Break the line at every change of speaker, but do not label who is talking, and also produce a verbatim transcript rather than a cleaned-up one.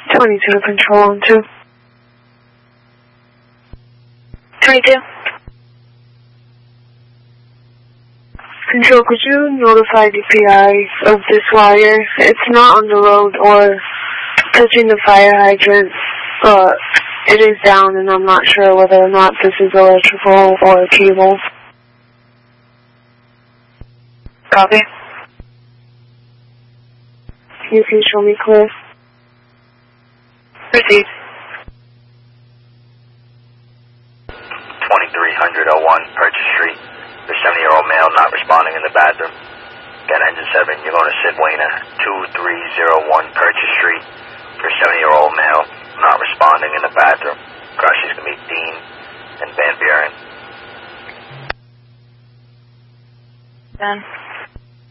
twenty-two, control on two.
twenty-two.
Control, could you notify D P I of this wire? It's not on the road or touching the fire hydrant, but it is down and I'm not sure whether or not this is electrical or cable.
Copy.
You can show me clear.
Proceed.
twenty-three hundred oh one Purchase Street. The seventy-year-old male not responding in the bathroom. Again, engine seven, you're going to Sid Wayner, two three zero one Purchase Street. For seventy-year-old male not responding in the bathroom. Crush is going to be Dean and Van Buren.
Done.